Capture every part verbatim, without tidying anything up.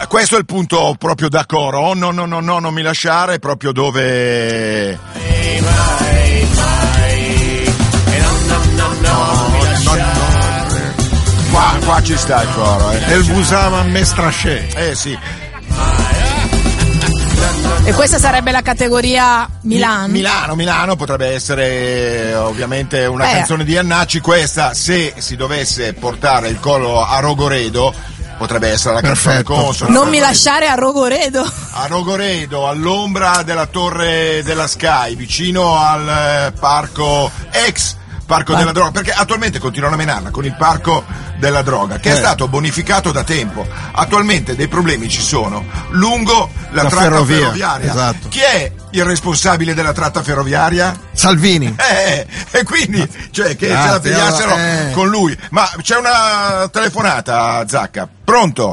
questo è il punto proprio da coro. Oh, no, no, no, no, non mi lasciare, proprio dove... Vai, vai, vai. E no, no, no, no, mi lasciare. Qua, qua ci sta il coro, eh. El Busama Mestraché. Eh sì. E questa sarebbe la categoria Milano. Milano, Milano potrebbe essere ovviamente una eh. canzone di Annacci. Questa, se si dovesse portare il coro a Rogoredo, potrebbe essere la canzone consona. Non mi lasciare a Rogoredo. A Rogoredo, all'ombra della torre della Sky, vicino al eh, parco ex parco della droga, perché attualmente continuano a menarla con il parco della droga, che eh. è stato bonificato da tempo. Attualmente dei problemi ci sono lungo la, la tratta ferrovia, ferroviaria. Esatto. Chi è il responsabile della tratta ferroviaria? Salvini. Eh, e quindi, cioè, che ah, ce la pigliassero eh. con lui. Ma c'è una telefonata, Zacca. Pronto?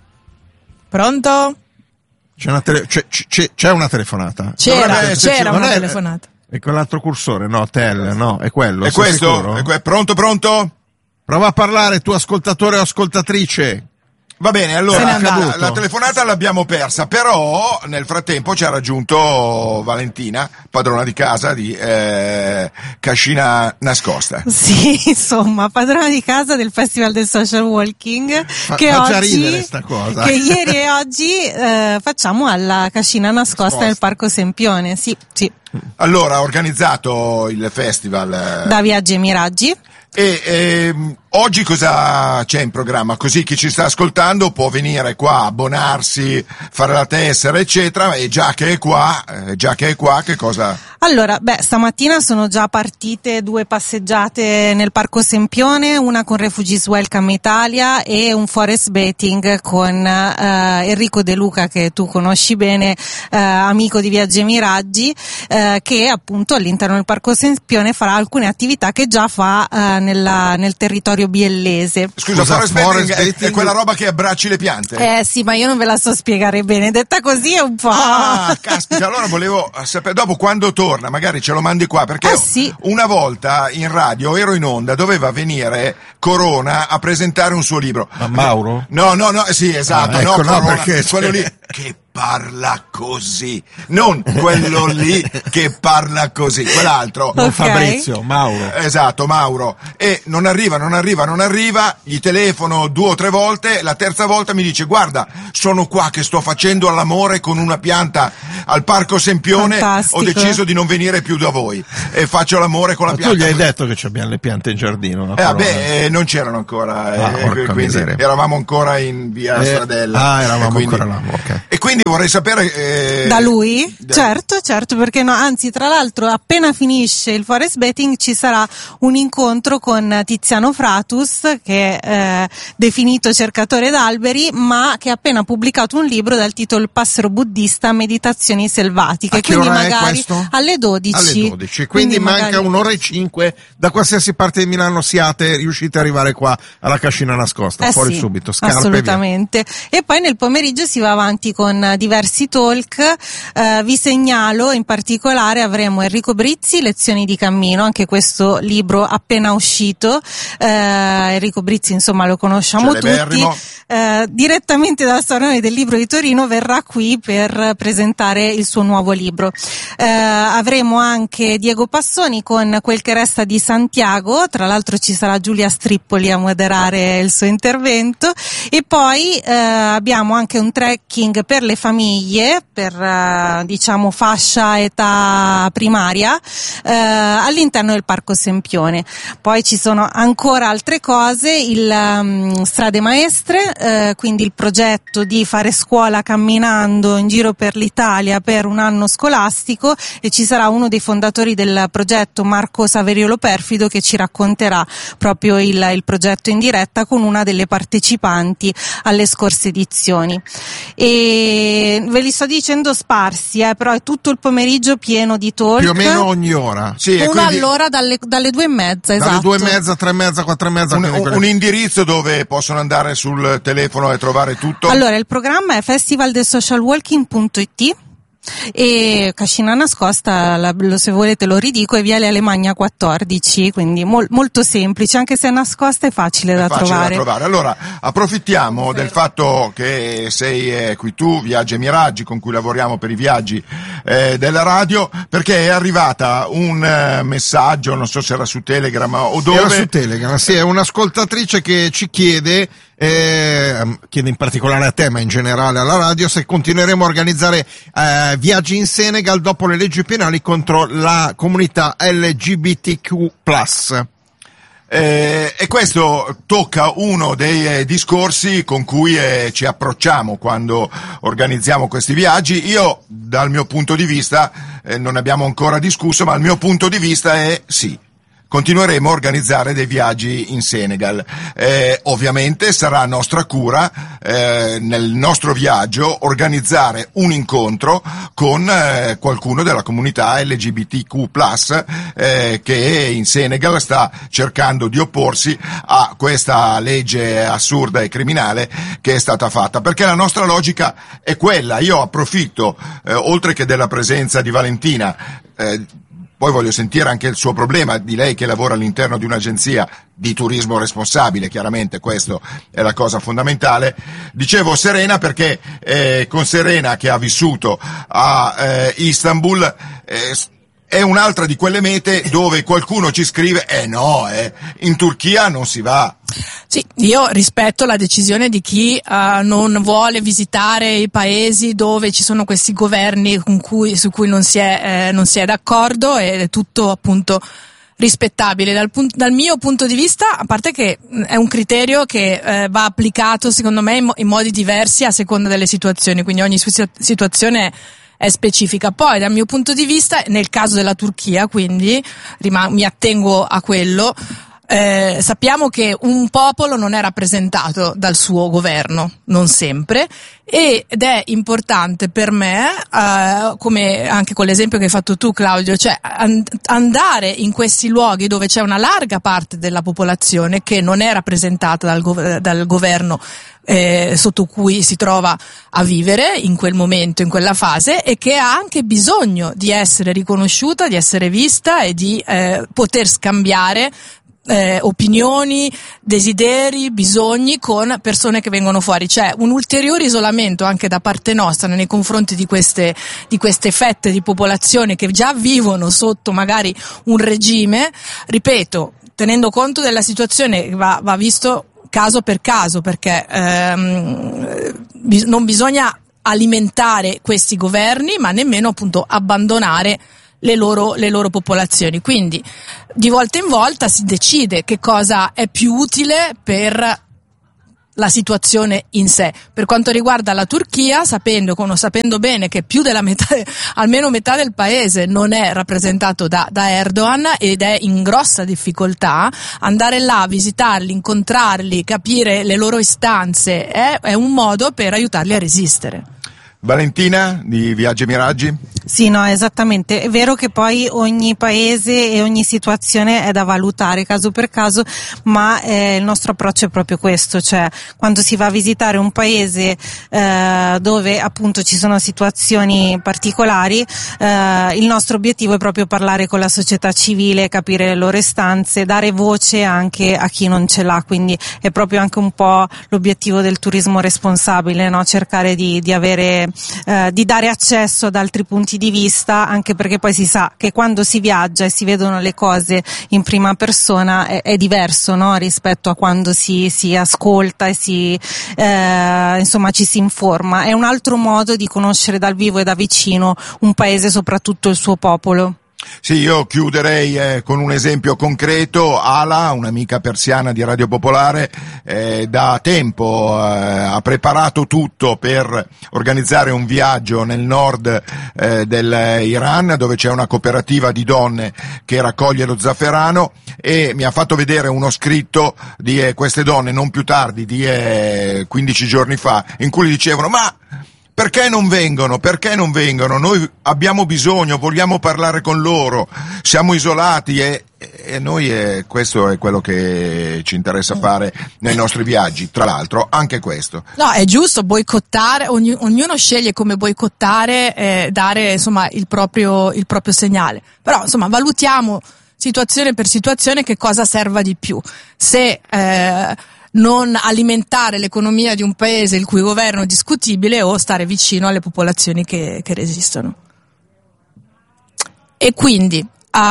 Pronto? C'è una, tele- c'è, c'è, c'è una telefonata. C'era, c'era, c'era una è, telefonata. E quell'altro cursore, no, Tel, no, è quello. È questo? È que- pronto, pronto? Prova a parlare, tu ascoltatore o ascoltatrice. Va bene, allora la, la telefonata l'abbiamo persa, però nel frattempo ci ha raggiunto Valentina, padrona di casa di eh, Cascina Nascosta. Sì, insomma, padrona di casa del Festival del Social Walking, fa, che fa oggi, già ridere sta cosa. Che ieri e oggi eh, facciamo alla Cascina Nascosta Nascosta. nel Parco Sempione, sì, sì. Allora, ha organizzato il festival eh, da Viaggi e Miraggi. E ehm, oggi cosa c'è in programma? Così chi ci sta ascoltando può venire qua, abbonarsi, fare la tessera, eccetera. E già che è qua, eh, già che è qua, che cosa? Allora, beh, stamattina sono già partite due passeggiate nel Parco Sempione, una con Refugees Welcome Italia e un forest bathing con eh, Enrico De Luca, che tu conosci bene, eh, amico di Viaggi e Miraggi, eh, che appunto all'interno del Parco Sempione farà alcune attività che già fa eh, nella, nel territorio biellese. Scusa, Scusa forest forest bathing è, bathing? è quella roba che abbracci le piante? Eh sì, ma io non ve la so spiegare bene, detta così è un po'... Ah, caspita, allora volevo sapere, dopo quando torna, magari ce lo mandi qua, perché ah, sì. una volta in radio ero in onda, doveva venire Corona a presentare un suo libro. Ma Mauro? No, no, no, sì, esatto, ah, ecco, no, no, Corona, perché quello lì che parla così, non quello lì che parla così, quell'altro. Non Okay. Fabrizio, Mauro. Esatto, Mauro. E non arriva, non arriva, non arriva, gli telefono due o tre volte, la terza volta mi dice: guarda, sono qua che sto facendo all'amore con una pianta al Parco Sempione, Fantastico. ho deciso di non venire più da voi e faccio l'amore con la Ma pianta. tu gli hai detto che abbiamo le piante in giardino? no? Eh, vabbè, eh, non c'erano ancora, eh, Ah, porca quindi miseria. eravamo ancora in via Eh, Stradella. ah, eravamo E quindi- ancora là, ok. E quindi vorrei sapere... eh, Da lui? da- Certo, certo, perché no, anzi, tra l'altro, appena finisce il forest bathing ci sarà un incontro con Tiziano Fratus, che è eh, definito cercatore d'alberi, ma che ha appena pubblicato un libro dal titolo Il passero buddista, meditazioni selvatiche. A che Quindi ora è magari questo? alle dodici. Alle dodici, quindi, manca magari- un'ora e cinque, da qualsiasi parte di Milano siate, riuscite ad arrivare qua alla Cascina Nascosta, Eh fuori sì, subito, scarpe via. assolutamente. E poi nel pomeriggio si va avanti con eh, diversi talk, eh, vi segnalo in particolare avremo Enrico Brizzi, Lezioni di cammino, anche questo libro appena uscito, eh, Enrico Brizzi insomma lo conosciamo tutti, Celeberrimo. eh, direttamente dal Salone del Libro di Torino verrà qui per presentare il suo nuovo libro. Eh, avremo anche Diego Passoni con Quel che resta di Santiago, tra l'altro ci sarà Giulia Strippoli a moderare il suo intervento, e poi eh, abbiamo anche un trekking per le famiglie, per eh, diciamo fascia età primaria, eh, all'interno del Parco Sempione. Poi ci sono ancora altre cose, il um, Strade Maestre, eh, quindi il progetto di fare scuola camminando in giro per l'Italia per un anno scolastico, e ci sarà uno dei fondatori del progetto, Marco Saveriolo Perfido, che ci racconterà proprio il, il progetto in diretta con una delle partecipanti alle scorse edizioni. E ve li sto dicendo sparsi, eh, però è tutto il pomeriggio pieno di talk. Più o meno ogni ora. Sì, e Una quindi all'ora dalle, dalle due e mezza, esatto. Dalle due e mezza, tre e mezza, quattro e mezza. un, quindi un- quelle- un indirizzo dove possono andare sul telefono e trovare tutto. Allora, il programma è festival del social walking punto it. e Cascina Nascosta, la, lo, se volete lo ridico, è Viale Alemagna quattordici, quindi mol, molto semplice, anche se è nascosta è facile, è da, facile trovare. da trovare. Allora, approfittiamo del fatto che sei eh, qui tu, Viaggi e Miraggi, con cui lavoriamo per i viaggi eh, della radio, perché è arrivata un eh, messaggio, non so se era su Telegram o dove. Era su Telegram, sì, è un'ascoltatrice che ci chiede, eh, chiede in particolare a te, ma in generale alla radio, se continueremo a organizzare eh, viaggi in Senegal dopo le leggi penali contro la comunità L G B T Q plus. Eh, e questo tocca uno dei eh, discorsi con cui eh, ci approcciamo quando organizziamo questi viaggi. Io, dal mio punto di vista, eh, non abbiamo ancora discusso, ma il mio punto di vista è sì. Continueremo a organizzare dei viaggi in Senegal. Eh, ovviamente sarà nostra cura eh, nel nostro viaggio organizzare un incontro con eh, qualcuno della comunità L G B T Q plus, eh, che in Senegal sta cercando di opporsi a questa legge assurda e criminale che è stata fatta, perché la nostra logica è quella. Io approfitto, eh, oltre che della presenza di Valentina, eh, poi voglio sentire anche il suo problema, di lei che lavora all'interno di un'agenzia di turismo responsabile, chiaramente questo è la cosa fondamentale. Dicevo Serena perché eh, con Serena, che ha vissuto a eh, Istanbul, eh, è un'altra di quelle mete dove qualcuno ci scrive eh no, eh, in Turchia non si va. Sì, io rispetto la decisione di chi uh, non vuole visitare i paesi dove ci sono questi governi con cui, su cui non si è, eh, non si è d'accordo, ed è tutto appunto rispettabile. Dal, punt- dal mio punto di vista, a parte che è un criterio che eh, va applicato secondo me in, mo- in modi diversi a seconda delle situazioni, quindi ogni situ- situazione è specifica. Poi dal mio punto di vista, nel caso della Turchia, quindi rim- mi attengo a quello, eh, sappiamo che un popolo non è rappresentato dal suo governo, non sempre, ed è importante per me, eh, come anche con l'esempio che hai fatto tu Claudio, cioè and- andare in questi luoghi dove c'è una larga parte della popolazione che non è rappresentata dal, gov- dal governo Eh, sotto cui si trova a vivere in quel momento, in quella fase, e che ha anche bisogno di essere riconosciuta, di essere vista e di eh, poter scambiare eh, opinioni, desideri, bisogni con persone che vengono fuori. C'è un ulteriore isolamento anche da parte nostra nei confronti di queste, di queste fette di popolazione che già vivono sotto magari un regime, ripeto, tenendo conto della situazione, va, va visto caso per caso, perché ehm, bis- non bisogna alimentare questi governi, ma nemmeno appunto abbandonare le loro, le loro popolazioni. Quindi di volta in volta si decide che cosa è più utile per la situazione in sé. Per quanto riguarda la Turchia, sapendo, sapendo bene che più della metà, almeno metà del paese non è rappresentato da, da Erdogan ed è in grossa difficoltà, andare là, visitarli, incontrarli, capire le loro istanze è, è un modo per aiutarli a resistere. Valentina di Viaggi e Miraggi? Sì, no, esattamente. È vero che poi ogni paese e ogni situazione è da valutare caso per caso, ma eh, il nostro approccio è proprio questo, cioè quando si va a visitare un paese eh, dove appunto ci sono situazioni particolari, eh, il nostro obiettivo è proprio parlare con la società civile, capire le loro istanze, dare voce anche a chi non ce l'ha, quindi è proprio anche un po' l'obiettivo del turismo responsabile, no? Cercare di, di avere Eh, di dare accesso ad altri punti di vista, anche perché poi si sa che quando si viaggia e si vedono le cose in prima persona è, è diverso, no? Rispetto a quando si, si ascolta e si eh, insomma ci si informa. È un altro modo di conoscere dal vivo e da vicino un paese, soprattutto il suo popolo. Sì, io chiuderei eh, con un esempio concreto. Ala, un'amica persiana di Radio Popolare, eh, da tempo eh, ha preparato tutto per organizzare un viaggio nel nord eh, dell'Iran, dove c'è una cooperativa di donne che raccoglie lo zafferano, e mi ha fatto vedere uno scritto di eh, queste donne non più tardi di eh, quindici giorni fa, in cui dicevano: ma perché non vengono? Perché non vengono? Noi abbiamo bisogno, vogliamo parlare con loro, siamo isolati e, E noi eh, questo è quello che ci interessa fare nei nostri viaggi, tra l'altro anche questo. No, è giusto boicottare, ogni, ognuno sceglie come boicottare, eh, dare insomma il proprio, il proprio segnale. Però insomma valutiamo situazione per situazione che cosa serva di più. Se eh, non alimentare l'economia di un paese il cui governo è discutibile o stare vicino alle popolazioni che, che resistono. E quindi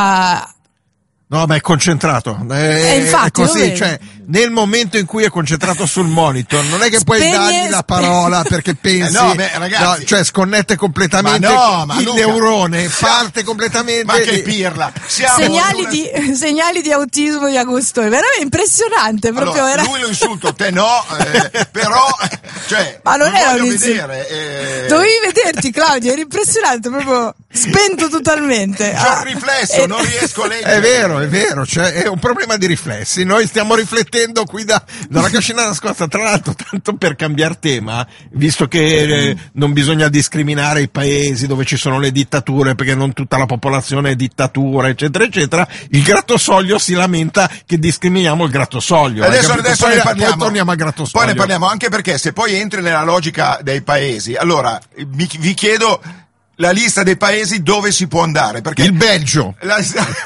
a No, ma è concentrato. È, Eh, infatti, è così, lo vedi. cioè, nel momento in cui è concentrato sul monitor, non è che puoi Spegne- dargli la parola perché pensi, Eh no, beh, ragazzi. no, cioè sconnette completamente Ma no, ma il Luca, neurone, siamo- parte completamente. Ma che pirla! Siamo segnali in una- di, segnali di autismo di Augusto, è veramente impressionante, proprio Allora, era- lui lo insulto, te no, eh, però, cioè, Ma non lo era voglio un insulto. vedere. Eh, Dovevi vederti, Claudio, eri impressionante, proprio spento totalmente. C'ho Ah, il riflesso, eh, non riesco a leggere. È vero, è vero, cioè, è un problema di riflessi. Noi stiamo riflettendo qui da, dalla cascina nascosta. Tra l'altro, tanto per cambiare tema, visto che eh, non bisogna discriminare i paesi dove ci sono le dittature, perché non tutta la popolazione è dittatura, eccetera, eccetera, il Grattosoglio si lamenta che discriminiamo il Grattosoglio. hai Adesso, capito? adesso Poi, ne parliamo. poi torniamo al Grattosoglio. Poi ne parliamo, anche perché se poi entri nella logica dei paesi, allora mi- vi chiedo la lista dei paesi dove si può andare, perché Il Belgio. la-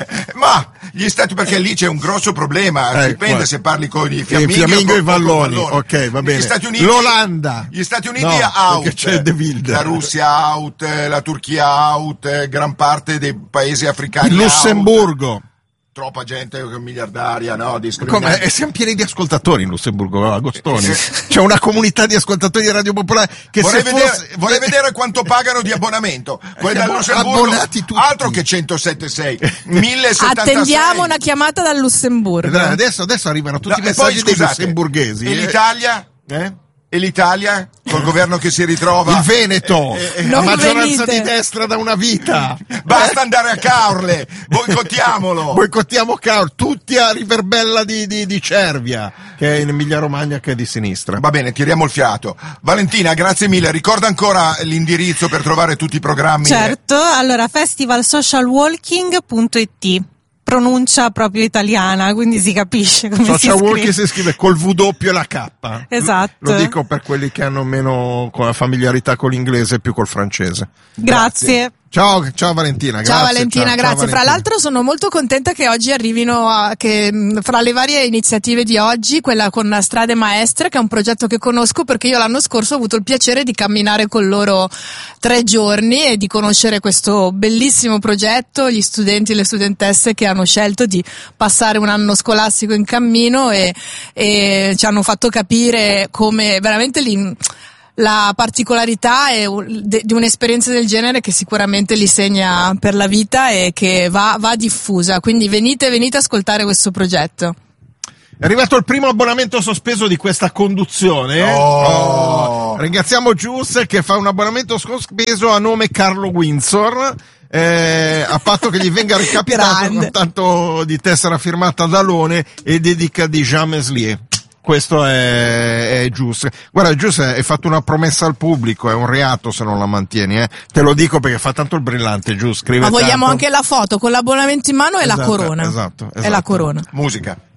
ma gli stati, perché lì c'è un grosso problema, Eh, dipende qua- se parli con i Eh, fiamminghi Fiammingo o e con- con Valloni, Valloni. ok, va bene. Gli Stati Uniti, L'Olanda. gli Stati Uniti No, out, perché c'è De Wilde. la Russia out, eh, la Turchia out, eh, gran parte dei paesi africani Il Lussemburgo. out. Troppa gente miliardaria, no? Come? Discriminante. E siamo pieni di ascoltatori in Lussemburgo, Agostoni. C'è una comunità di ascoltatori di Radio Popolare che Vorrei, se vedere, fosse... vorrei vedere quanto pagano di abbonamento. Quelli dal Siamo Lussemburgo, abbonati tutti. altro che centosettantasei, millesettantasei. attendiamo una chiamata dal Lussemburgo. Adesso, adesso arrivano tutti No, i e poi, messaggi dei scusate, lussemburghesi. E eh. l'Italia? Eh? E l'Italia? Col governo che si ritrova? Il Veneto, Eh, eh, la Non maggioranza venite. di destra da una vita. Basta andare a Caorle, boicottiamolo. Boicottiamo Caor, tutti a Riverbella di, di, di Cervia, che è in Emilia Romagna, che è di sinistra. Va bene, tiriamo il fiato. Valentina, grazie mille. Ricorda ancora l'indirizzo per trovare tutti i programmi. Certo, allora festivalsocialwalking punto it, pronuncia proprio italiana, quindi si capisce come Social si scrive. Walking si scrive col W e la K. Esatto. Lo dico per quelli che hanno meno con la familiarità con l'inglese e più col francese. Grazie. Ciao, ciao Valentina, Ciao grazie. Valentina, ciao, grazie. ciao, Fra Valentina. l'altro sono molto contenta che oggi arrivino, a, che mh, fra le varie iniziative di oggi, quella con Strade Maestre, che è un progetto che conosco perché io l'anno scorso ho avuto il piacere di camminare con loro tre giorni e di conoscere questo bellissimo progetto, gli studenti e le studentesse che hanno scelto di passare un anno scolastico in cammino e, e ci hanno fatto capire come veramente li, la particolarità è un- de- di un'esperienza del genere che sicuramente li segna per la vita e che va, va diffusa. Quindi venite, venite a ascoltare questo progetto. È arrivato il primo abbonamento sospeso di questa conduzione. Oh. Ringraziamo Gius che fa un abbonamento sospeso a nome Carlo Windsor. Eh, a patto che gli venga recapitato Grande. con tanto di tessera firmata da Alone e dedica di Jean Meslier. Questo è, è Gius. Guarda, Gius è fatto una promessa al pubblico, è un reato se non la mantieni, eh. Te lo dico perché fa tanto il brillante, Gius. Scrive Ma vogliamo tanto. anche la foto con l'abbonamento in mano e la Esatto, corona. esatto, E esatto. la corona. Musica.